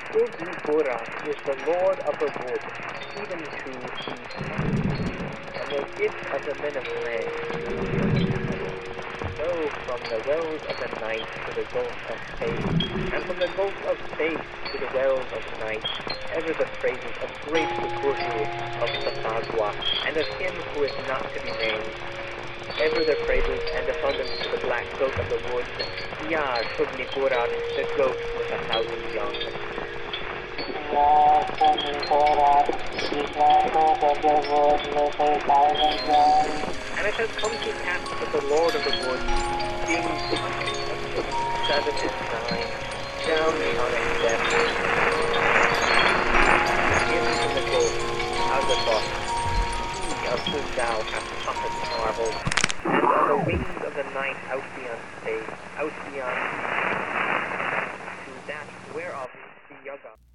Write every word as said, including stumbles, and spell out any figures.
Ugibura is the lord of the wood, even to the and the gift of the men of land. Go from the wells of the night to the gulf of space, and from the gulf of space to the wells of night, ever the praises of great Guru of Sattagwa, and of him who is not to be named. Ever the praises and abundance to the black goat of the woods, Ya Shubnipura, the goat with a thousand young. And it has come to pass that the Lord of the woods, being seven and nine, down the onyx steps, into the goat, out of the thought, he of whom thou hast taught us marvels, and on the wings of the night out beyond space, out beyond to that whereof the Yaga.